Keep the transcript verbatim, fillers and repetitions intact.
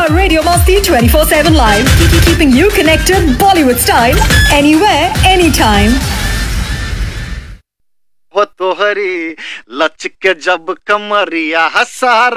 Radio Masti twenty-four seven live, keeping you connected Bollywood style anywhere, anytime. वो तोहरी लचके जब कमरिया सारा